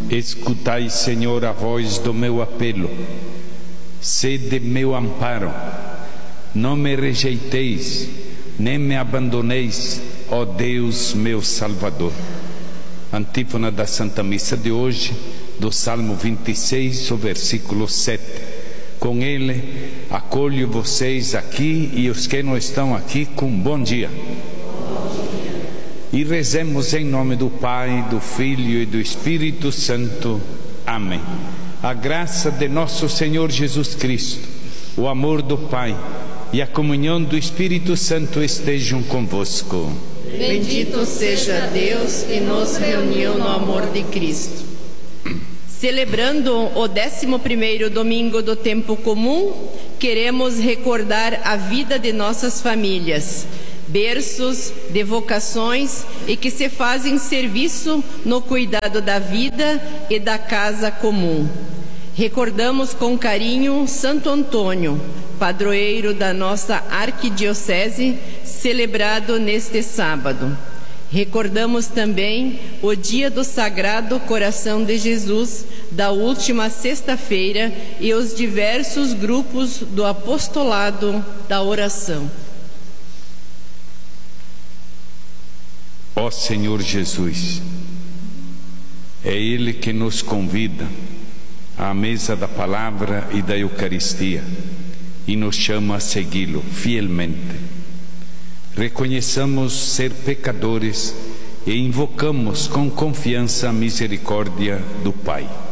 Escutai, Senhor, a voz do meu apelo. Sede meu amparo. Não me rejeiteis, nem me abandoneis, ó Deus, meu Salvador. Antífona da Santa Missa de hoje, do Salmo 26, o versículo 7. Com ele, acolho vocês aqui e os que não estão aqui com bom dia. E rezemos em nome do Pai, do Filho e do Espírito Santo. Amém. A graça de nosso Senhor Jesus Cristo, o amor do Pai e a comunhão do Espírito Santo estejam convosco. Bendito seja Deus que nos reuniu no amor de Cristo. Celebrando o 11º domingo do tempo comum, queremos recordar a vida de nossas famílias, berços de vocações e que se fazem serviço no cuidado da vida e da casa comum. Recordamos com carinho Santo Antônio, padroeiro da nossa arquidiocese, celebrado neste sábado. Recordamos também o dia do Sagrado Coração de Jesus, da última sexta-feira, e os diversos grupos do apostolado da oração. Ó Senhor Jesus, é Ele que nos convida à mesa da palavra e da Eucaristia e nos chama a segui-lo fielmente. Reconheçamos ser pecadores e invocamos com confiança a misericórdia do Pai.